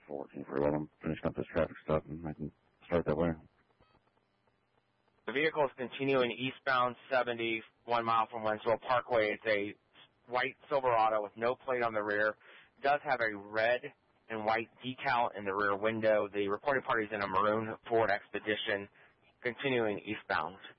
working pretty well. I'm finishing up this traffic stop, and I can start that way. The vehicle is continuing eastbound 70, 1 mile from Wentzville Parkway. It's a white Silverado with no plate on the rear. It does have a red and white decal in the rear window. The reported party is in a maroon Ford Expedition, continuing eastbound.